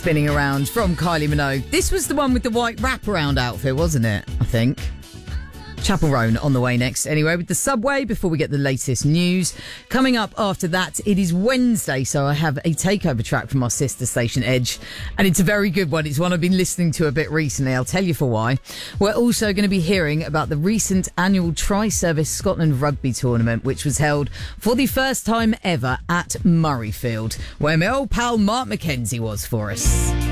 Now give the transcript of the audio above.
spinning around from Kylie Minogue. This was the one with the white wraparound outfit, wasn't it? I think. Chapel Roan on the way next. Anyway, with the Subway, before we get the latest news. Coming up after that, it is Wednesday, so I have a takeover track from our sister station, Edge. And it's a very good one. It's one I've been listening to a bit recently. I'll tell you for why. We're also going to be hearing about the recent annual Tri-Service Scotland Rugby Tournament, which was held for the first time ever at Murrayfield, where my old pal Mark McKenzie was for us.